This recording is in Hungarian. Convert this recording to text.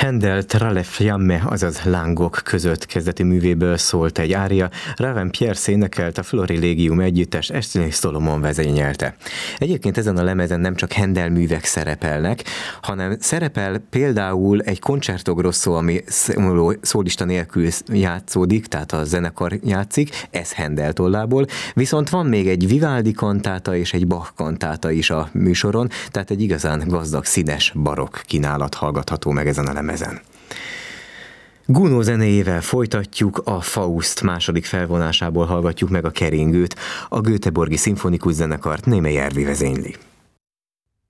Händel Tra le fiamme, azaz Lángok között kezdeti művéből szólt egy ária, Raven Pierce énekelt, a Florilegium együttes Esztergom Szolomon vezényelte. Egyébként ezen a lemezen nem csak Händel művek szerepelnek, hanem szerepel például egy Concerto Grosso, ami szólista nélkül játszódik, tehát a zenekar játszik, ez Händel tollából, viszont van még egy Vivaldi kantáta és egy Bach kantáta is a műsoron, tehát egy igazán gazdag, színes, barokk kínálat hallgatható meg ezen a lemezen. Gounod zenéjével folytatjuk, a Faust második felvonásából hallgatjuk meg a Keringőt, a Göteborgi Szimfonikus Zenekart Németh Järvi vezényli.